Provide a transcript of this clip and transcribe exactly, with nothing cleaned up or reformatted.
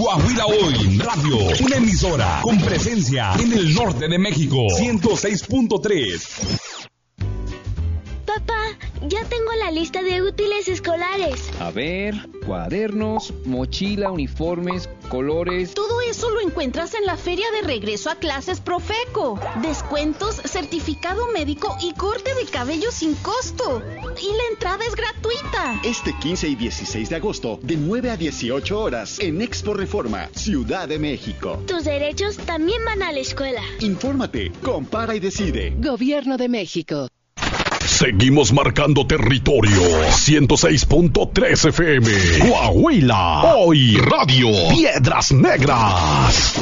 Coahuila Hoy Radio, una emisora con presencia en el norte de México. ciento seis punto tres. Papá, ya tengo la lista de útiles escolares. A ver, cuadernos, mochila, uniformes, colores. Todo eso lo encuentras en la feria de regreso a clases Profeco. Descuentos, certificado médico y corte de cabello sin costo. Y la entrada es gratuita. Este quince y dieciséis de agosto, de nueve a dieciocho horas, en Expo Reforma, Ciudad de México. Tus derechos también van a la escuela. Infórmate, compara y decide. Gobierno de México. Seguimos marcando territorio. ciento seis punto tres F M. Coahuila Hoy Radio. Piedras Negras.